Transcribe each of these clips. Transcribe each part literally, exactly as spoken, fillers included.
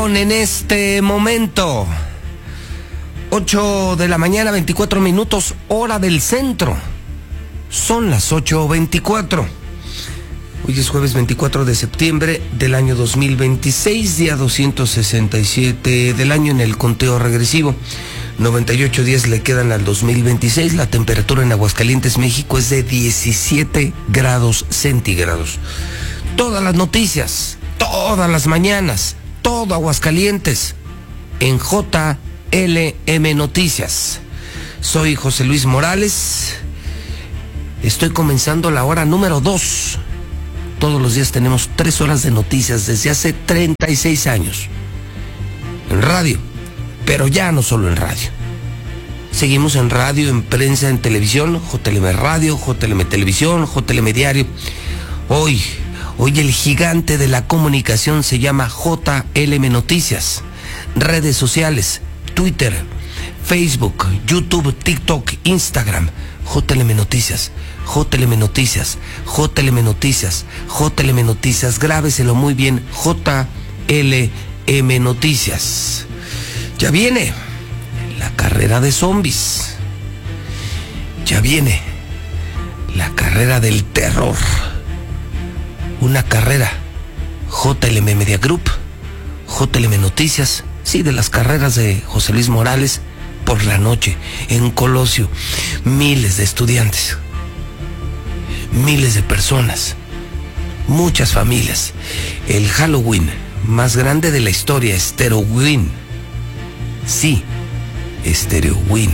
En este momento, ocho de la mañana, veinticuatro minutos, hora del centro. Son las ocho veinticuatro. Hoy es jueves veinticuatro de septiembre del año dos mil veintiséis, día doscientos sesenta y siete del año en el conteo regresivo. noventa y ocho días le quedan al dos mil veintiséis. La temperatura en Aguascalientes, México, es de diecisiete grados centígrados. Todas las noticias, todas las mañanas, todo Aguascalientes en J L M Noticias. Soy José Luis Morales. Estoy comenzando la hora número dos. Todos los días tenemos tres horas de noticias desde hace treinta y seis años. En radio, pero ya no solo en radio. Seguimos en radio, en prensa, en televisión, J L M Radio, J L M Televisión, J L M Diario. Hoy... Hoy el gigante de la comunicación se llama J L M Noticias. Redes sociales, Twitter, Facebook, YouTube, TikTok, Instagram. J L M Noticias, J L M Noticias, J L M Noticias, J L M Noticias. Grábeselo muy bien, J L M Noticias. Ya viene la carrera de zombies. Ya viene la carrera del terror. Una carrera, J L M Media Group, J L M Noticias, sí, de las carreras de José Luis Morales, por la noche, en Colosio. Miles de estudiantes, miles de personas, muchas familias. El Halloween más grande de la historia, Sterowin. Sí, Sterowin.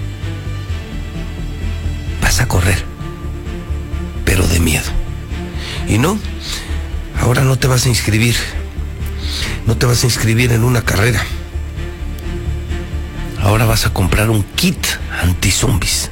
Vas a correr, pero de miedo. Y no, ahora no te vas a inscribir, no te vas a inscribir en una carrera. Ahora vas a comprar un kit anti-zombies.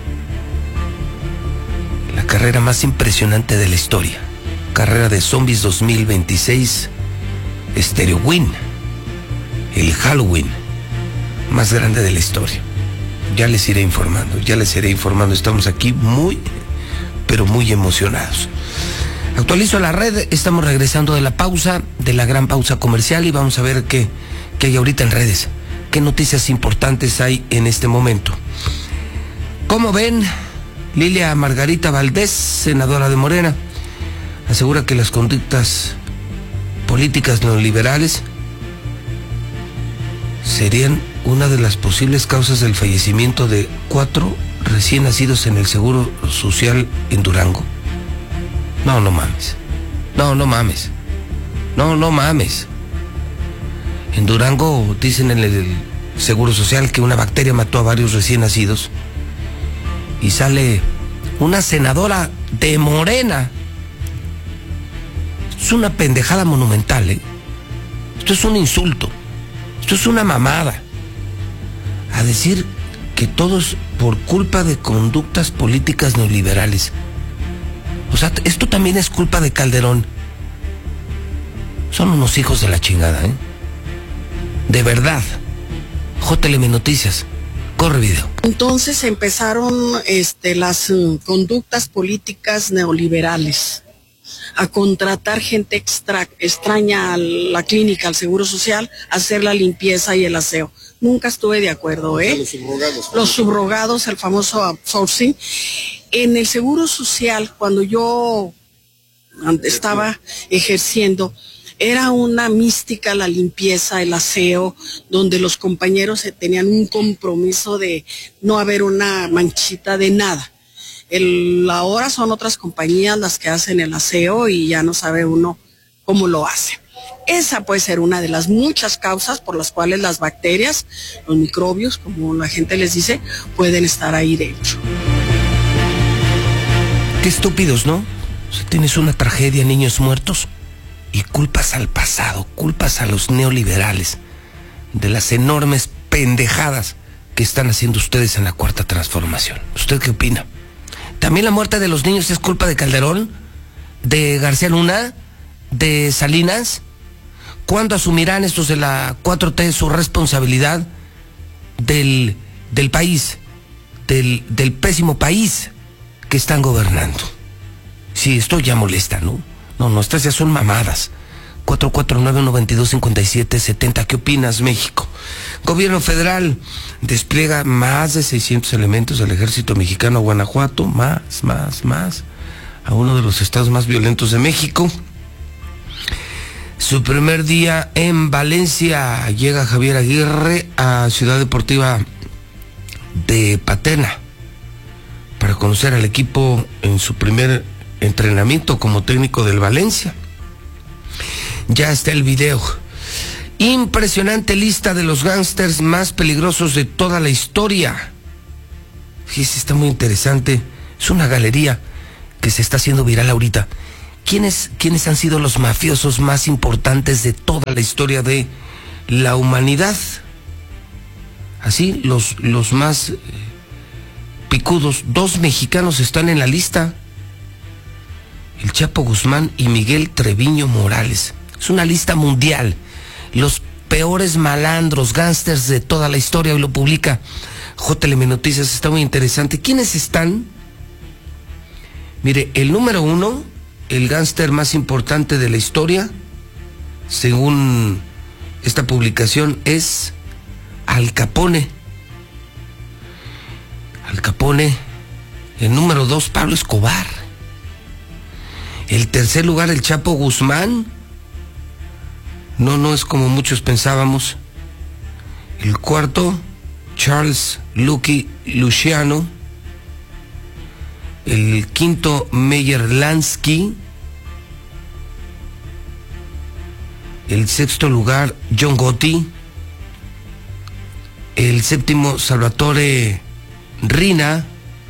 La carrera más impresionante de la historia. Carrera de zombies dos mil veintiséis, Sterowin. El Halloween más grande de la historia. Ya les iré informando, ya les iré informando. Estamos aquí muy, pero muy emocionados. Actualizo la red, estamos regresando de la pausa, de la gran pausa comercial, y vamos a ver qué, qué hay ahorita en redes, qué noticias importantes hay en este momento. Como ven, Lilia Margarita Valdés, senadora de Morena, asegura que las conductas políticas neoliberales serían una de las posibles causas del fallecimiento de cuatro recién nacidos en el Seguro Social en Durango. No, no mames. No, no mames. No, no mames. En Durango dicen en el Seguro Social que una bacteria mató a varios recién nacidos. Y sale una senadora de Morena. Es una pendejada monumental, ¿eh? Esto es un insulto. Esto es una mamada. A decir que todo es por culpa de conductas políticas neoliberales. O sea, esto también es culpa de Calderón. Son unos hijos de la chingada, ¿eh? De verdad. J L M Noticias. Corre video. Entonces empezaron este, las uh, conductas políticas neoliberales a contratar gente extra, extraña a la clínica, al Seguro Social, a hacer la limpieza y el aseo. Nunca estuve de acuerdo, ¿eh? Los subrogados. Los subrogados, el famoso outsourcing. En el Seguro Social, cuando yo estaba ejerciendo, era una mística la limpieza, el aseo, donde los compañeros tenían un compromiso de no haber una manchita de nada. El, ahora son otras compañías las que hacen el aseo y ya no sabe uno cómo lo hace. Esa puede ser una de las muchas causas por las cuales las bacterias, los microbios, como la gente les dice, pueden estar ahí dentro. Qué estúpidos, ¿no? O sea, tienes una tragedia, niños muertos, y culpas al pasado, culpas a los neoliberales de las enormes pendejadas que están haciendo ustedes en la Cuarta Transformación. ¿Usted qué opina? ¿También la muerte de los niños es culpa de Calderón? ¿De García Luna? ¿De Salinas? ¿Cuándo asumirán estos de la cuatro T su responsabilidad del, del país, del, del pésimo país que están gobernando? Sí, esto ya molesta, ¿no? No, no, estas ya son mamadas. cuatro cuatro nueve, nueve dos, cinco siete siete cero. ¿Qué opinas, México? Gobierno federal despliega más de seiscientos elementos del ejército mexicano a Guanajuato, más, más, más, a uno de los estados más violentos de México. Su primer día en Valencia, llega Javier Aguirre a Ciudad Deportiva de Paterna para conocer al equipo en su primer entrenamiento como técnico del Valencia. Ya está el video. Impresionante lista de los gángsters más peligrosos de toda la historia. Fíjese, está muy interesante. Es una galería que se está haciendo viral ahorita. ¿Quiénes, quiénes han sido los mafiosos más importantes de toda la historia de la humanidad? Así, los, los más eh, picudos. Dos mexicanos están en la lista: el Chapo Guzmán y Miguel Treviño Morales. Es una lista mundial. Los peores malandros, gángsters de toda la historia. Hoy lo publica J L M Noticias. Está muy interesante. ¿Quiénes están? Mire, el número uno, el gángster más importante de la historia, según esta publicación, es Al Capone. Al Capone. El número dos, Pablo Escobar. El tercer lugar, el Chapo Guzmán. No, no es como muchos pensábamos. El cuarto, Charles Lucky Luciano. El quinto, Meyer Lansky. El sexto lugar, John Gotti. El séptimo, Salvatore Rina.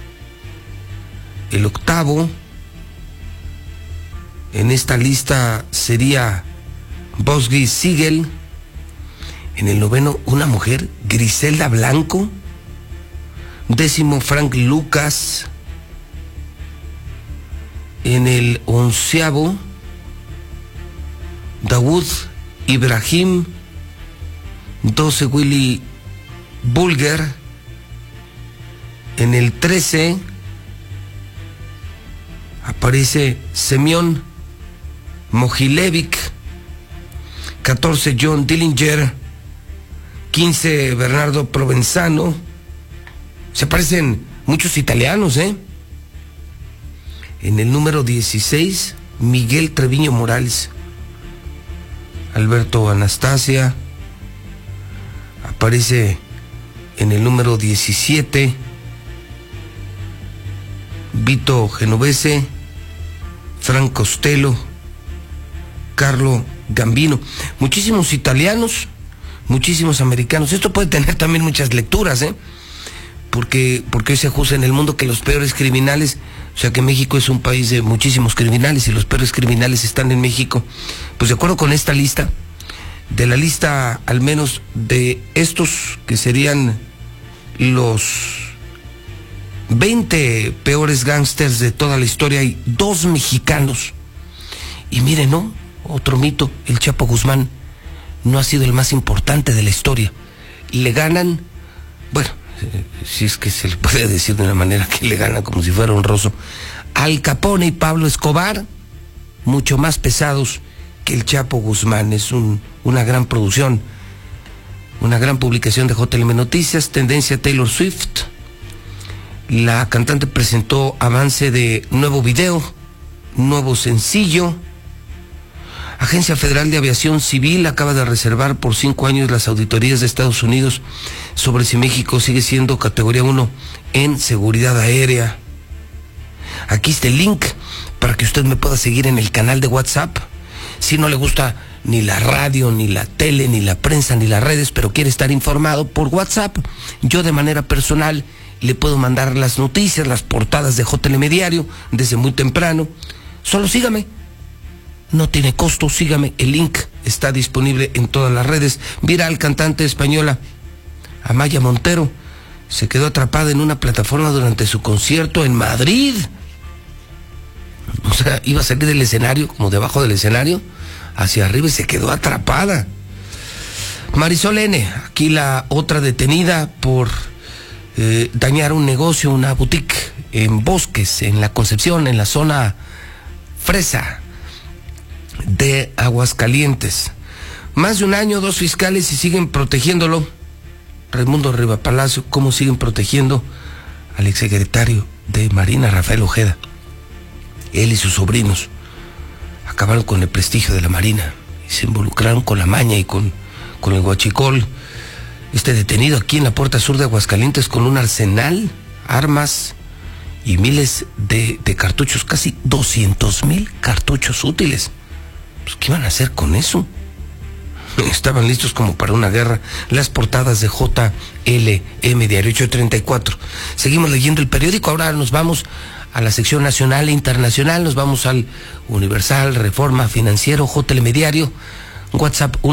El octavo en esta lista sería Bosgy Siegel. En el noveno, una mujer, Griselda Blanco. Décimo, Frank Lucas. En el onceavo, Dawood Ibrahim. doce, Willy Bulger. En el trece aparece Semyon Mogilevic. catorce, John Dillinger. quince, Bernardo Provenzano. Se parecen muchos italianos, ¿eh? En el número dieciséis, Miguel Treviño Morales. Alberto Anastasia. Aparece en el número diecisiete, Vito Genovese, Frank Costello, Carlo Gambino. Muchísimos italianos, muchísimos americanos. Esto puede tener también muchas lecturas, ¿eh? Porque, porque hoy se juzga en el mundo que los peores criminales, o sea que México es un país de muchísimos criminales y los peores criminales están en México. Pues de acuerdo con esta lista, de la lista al menos de estos que serían los veinte peores gángsters de toda la historia, hay dos mexicanos. Y miren, ¿no? Otro mito, el Chapo Guzmán no ha sido el más importante de la historia. Le ganan, bueno, eh, si es que se le puede decir de una manera que le ganan como si fuera honroso, Al Capone y Pablo Escobar, mucho más pesados que el Chapo Guzmán. Es un, una gran producción, una gran publicación de J L M Noticias. Tendencia Taylor Swift. La cantante presentó avance de nuevo video, nuevo sencillo. Agencia Federal de Aviación Civil acaba de reservar por cinco años las auditorías de Estados Unidos sobre si México sigue siendo categoría uno en seguridad aérea. Aquí está el link para que usted me pueda seguir en el canal de WhatsApp. Si no le gusta ni la radio, ni la tele, ni la prensa, ni las redes, pero quiere estar informado por WhatsApp, yo de manera personal le puedo mandar las noticias, las portadas de J L M Diario desde muy temprano. Solo sígame. No tiene costo, sígame, el link está disponible en todas las redes. Viral, cantante española Amaya Montero se quedó atrapada en una plataforma durante su concierto en Madrid. O sea, iba a salir del escenario, como debajo del escenario, hacia arriba, y se quedó atrapada. Marisol N., aquí la otra detenida por eh, dañar un negocio, una boutique en Bosques, en la Concepción, en la zona Fresa de Aguascalientes. Más de un año, dos fiscales y siguen protegiéndolo. Raimundo Riva Palacio, ¿cómo siguen protegiendo al exsecretario de Marina, Rafael Ojeda? Él y sus sobrinos acabaron con el prestigio de la Marina y se involucraron con la maña y con, con el huachicol. Este detenido aquí en la puerta sur de Aguascalientes con un arsenal, armas y miles de, de cartuchos, casi doscientos mil cartuchos útiles. Pues, ¿qué iban a hacer con eso? Estaban listos como para una guerra. Las portadas de J L M, Diario ocho treinta y cuatro. Seguimos leyendo el periódico. Ahora nos vamos a la sección nacional e internacional. Nos vamos al Universal, Reforma, Financiero, J L M Diario, WhatsApp